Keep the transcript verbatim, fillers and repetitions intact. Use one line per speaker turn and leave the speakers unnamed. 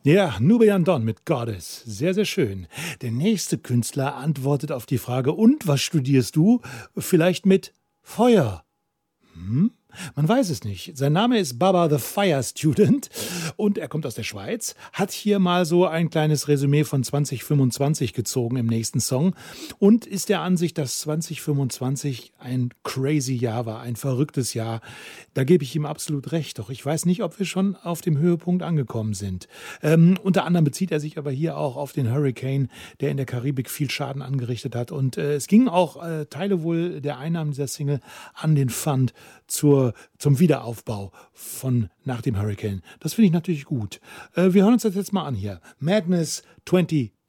Ja, Nubian Don mit Goddess. Sehr, sehr schön. Der nächste Künstler antwortet auf die Frage: Und was studierst du? Vielleicht mit Feuer. Hm? Man weiß es nicht. Sein Name ist Baba the Fire Student und er kommt aus der Schweiz, hat hier mal so ein kleines Resümee von zwanzig fünfundzwanzig gezogen im nächsten Song und ist der Ansicht, dass zwanzig fünfundzwanzig ein crazy Jahr war, ein verrücktes Jahr. Da gebe ich ihm absolut recht, doch ich weiß nicht, ob wir schon auf dem Höhepunkt angekommen sind. Ähm, unter anderem bezieht er sich aber hier auch auf den Hurricane, der in der Karibik viel Schaden angerichtet hat und äh, es gingen auch äh, Teile wohl der Einnahmen dieser Single an den Fund zur zum Wiederaufbau von nach dem Hurricane. Das finde ich natürlich gut. Äh, wir hören uns das jetzt mal an hier. Madness zwanzig